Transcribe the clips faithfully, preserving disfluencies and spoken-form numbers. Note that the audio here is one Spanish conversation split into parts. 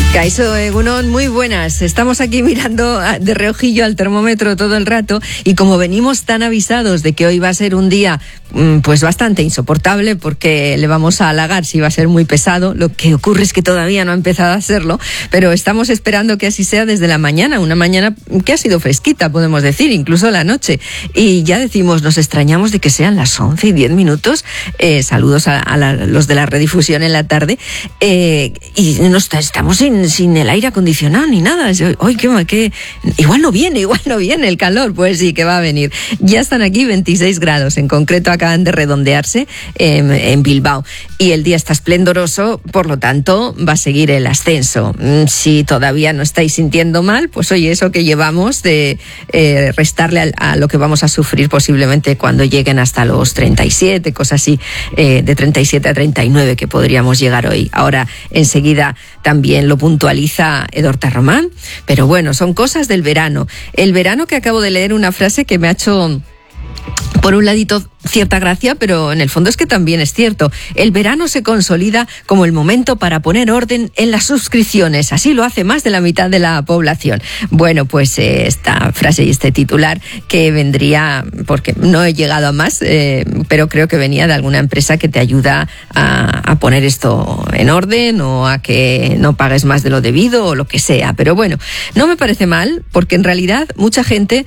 Kaixo Egunon, muy buenas. Estamos aquí mirando de reojillo al termómetro todo el rato y como venimos tan avisados de que hoy va a ser un día pues bastante insoportable porque le vamos a halagar si va a ser muy pesado, lo que ocurre es que todavía no ha empezado a serlo, pero estamos esperando que así sea desde la mañana, una mañana que ha sido fresquita, podemos decir, incluso la noche. Y ya decimos, nos extrañamos de que sean las once y diez minutos, eh, saludos a, a la, los de la redifusión en la tarde, eh, y no está, estamos sin sin el aire acondicionado ni nada. Hoy qué, qué, igual no viene, igual no viene el calor. Pues sí, que va a venir. Ya están aquí veintiséis grados, en concreto acaban de redondearse eh, en Bilbao. Y el día está esplendoroso, por lo tanto va a seguir el ascenso. Si todavía no estáis sintiendo mal, pues oye, eso que llevamos de eh, restarle a, a lo que vamos a sufrir posiblemente cuando lleguen hasta los treinta y siete, cosas así, eh, de treinta y siete a treinta y nueve que podríamos llegar hoy. Ahora enseguida también lo puntualiza Edorta Román, pero bueno, son cosas del verano. El verano, que acabo de leer una frase que me ha hecho, por un ladito, cierta gracia, pero en el fondo es que también es cierto. El verano se consolida como el momento para poner orden en las suscripciones. Así lo hace más de la mitad de la población. Bueno, pues eh, esta frase y este titular que vendría, porque no he llegado a más, eh, pero creo que venía de alguna empresa que te ayuda a, a poner esto en orden o a que no pagues más de lo debido o lo que sea. Pero bueno, no me parece mal, porque en realidad mucha gente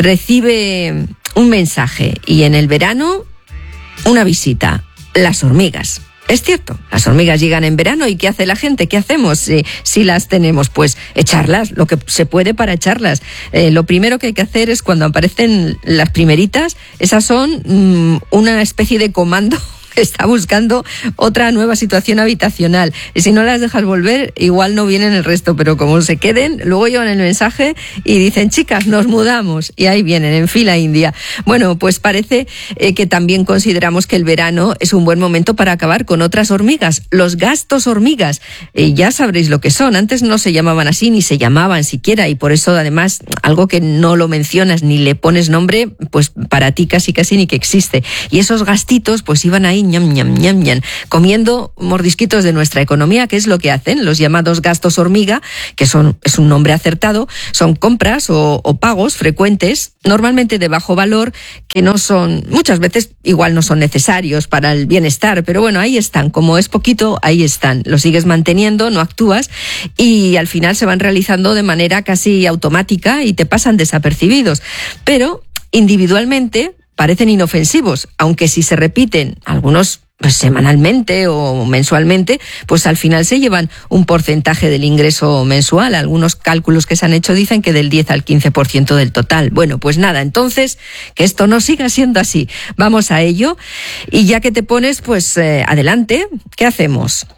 recibe un mensaje y en el verano una visita. Las hormigas. Es cierto, las hormigas llegan en verano y ¿qué hace la gente? ¿Qué hacemos si, si las tenemos? Pues echarlas, lo que se puede para echarlas. Eh, lo primero que hay que hacer es cuando aparecen las primeritas, esas son mmm, una especie de comando. Está buscando otra nueva situación habitacional. Y si no las dejas volver, igual no vienen el resto, pero como se queden, luego llevan el mensaje y dicen, chicas, nos mudamos. Y ahí vienen, en fila india. Bueno, pues parece eh, que también consideramos que el verano es un buen momento para acabar con otras hormigas, los gastos hormigas. Eh, ya sabréis lo que son. Antes no se llamaban así, ni se llamaban siquiera, y por eso, además, algo que no lo mencionas ni le pones nombre, pues para ti casi casi ni que existe. Y esos gastitos, pues iban ahí ñam, ñam, ñam, ñam, comiendo mordisquitos de nuestra economía, que es lo que hacen los llamados gastos hormiga, que son, es un nombre acertado, son compras o, o pagos frecuentes, normalmente de bajo valor, que no son, muchas veces igual no son necesarios para el bienestar, pero bueno, ahí están, como es poquito, ahí están, lo sigues manteniendo, no actúas, y al final se van realizando de manera casi automática y te pasan desapercibidos, pero individualmente parecen inofensivos, aunque si se repiten algunos pues, semanalmente o mensualmente, pues al final se llevan un porcentaje del ingreso mensual. Algunos cálculos que se han hecho dicen que del diez al quince por ciento del total. Bueno, pues nada, entonces, que esto no siga siendo así. Vamos a ello. Y ya que te pones, pues eh, adelante, ¿qué hacemos?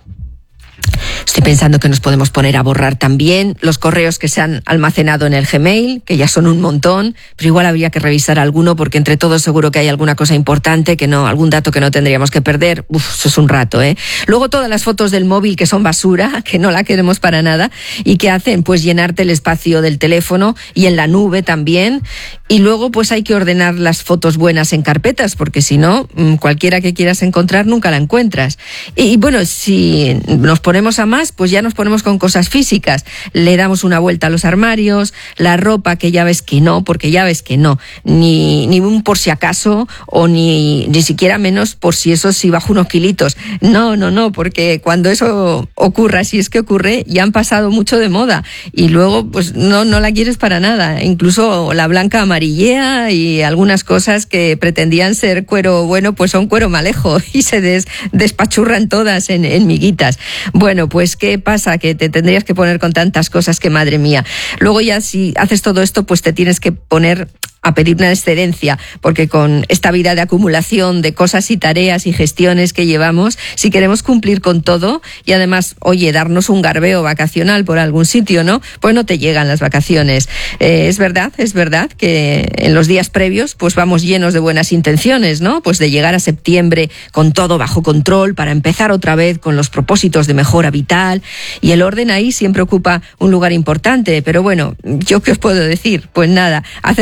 Estoy pensando que nos podemos poner a borrar también los correos que se han almacenado en el Gmail, que ya son un montón, pero igual habría que revisar alguno porque entre todos seguro que hay alguna cosa importante, que no, algún dato que no tendríamos que perder. Uf, eso es un rato, ¿eh? Luego todas las fotos del móvil que son basura, que no la queremos para nada, y que hacen pues llenarte el espacio del teléfono y en la nube también. Y luego pues hay que ordenar las fotos buenas en carpetas, porque si no, cualquiera que quieras encontrar nunca la encuentras. Y, y bueno, si nos ponemos a más, pues ya nos ponemos con cosas físicas. Le damos una vuelta a los armarios, la ropa que ya ves que no, porque ya ves que no, ni, ni un por si acaso, o ni, ni siquiera menos por si eso si bajo unos kilitos. No, no, no, porque cuando eso ocurra, si es que ocurre, ya han pasado mucho de moda. Y luego, pues no, no la quieres para nada. Incluso la blanca amarillea y algunas cosas que pretendían ser cuero bueno, pues son cuero malejo y se des, despachurran todas en, en miguitas. Bueno, pues ¿qué pasa? Que te tendrías que poner con tantas cosas que madre mía. Luego ya si haces todo esto, pues te tienes que poner a pedir una excedencia, porque con esta vida de acumulación de cosas y tareas y gestiones que llevamos, si queremos cumplir con todo y además, oye, darnos un garbeo vacacional por algún sitio, ¿no? Pues no te llegan las vacaciones. Eh, es verdad, es verdad que en los días previos pues vamos llenos de buenas intenciones, ¿no? Pues de llegar a septiembre con todo bajo control para empezar otra vez con los propósitos de mejora vital, y el orden ahí siempre ocupa un lugar importante, pero bueno, ¿yo qué os puedo decir? Pues nada, haced lo que podáis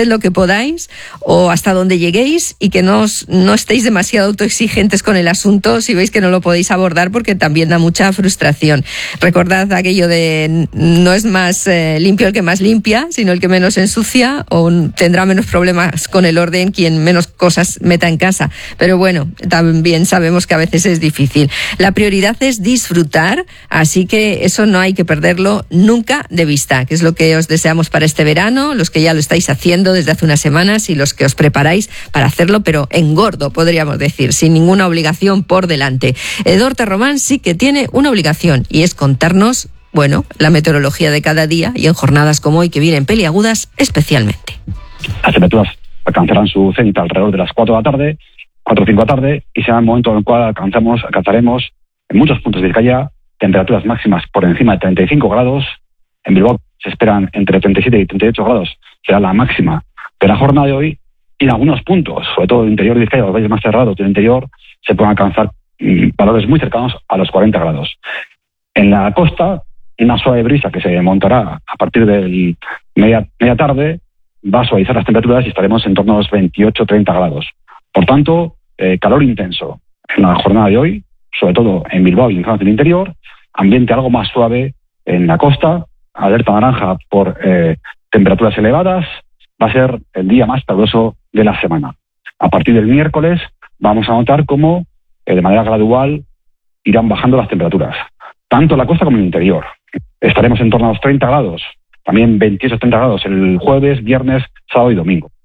podáis o hasta donde lleguéis, y que no, os, no estéis demasiado autoexigentes con el asunto si veis que no lo podéis abordar, porque también da mucha frustración. Recordad aquello de no es más eh, limpio el que más limpia, sino el que menos ensucia, o tendrá menos problemas con el orden quien menos cosas meta en casa. Pero bueno, también sabemos que a veces es difícil. La prioridad es disfrutar, así que eso no hay que perderlo nunca de vista, que es lo que os deseamos para este verano, los que ya lo estáis haciendo desde hace unas semanas y los que os preparáis para hacerlo, pero en gordo, podríamos decir, sin ninguna obligación por delante. Edorta Román sí que tiene una obligación, y es contarnos, bueno, la meteorología de cada día, y en jornadas como hoy que vienen peliagudas especialmente. Las temperaturas alcanzarán su cenit alrededor de las cuatro de la tarde, cuatro o cinco de la tarde, y será el momento en el cual alcanzamos, alcanzaremos en muchos puntos de Vizcaya temperaturas máximas por encima de treinta y cinco grados. En Bilbao se esperan entre treinta y siete y treinta y ocho grados, será la máxima de la jornada de hoy, y en algunos puntos, sobre todo el interior de Vizcaya, los valles más cerrados del interior, se pueden alcanzar mmm, valores muy cercanos a los cuarenta grados. En la costa, una suave brisa que se montará a partir de media, media tarde va a suavizar las temperaturas y estaremos en torno a los veintiocho a treinta grados. Por tanto, eh, calor intenso en la jornada de hoy, sobre todo en Bilbao y en zonas del interior, ambiente algo más suave en la costa, alerta naranja por eh, temperaturas elevadas. Va a ser el día más caluroso de la semana. A partir del miércoles vamos a notar cómo eh, de manera gradual irán bajando las temperaturas, tanto en la costa como en el interior. Estaremos en torno a los treinta grados, también veintiocho a treinta grados el jueves, viernes, sábado y domingo.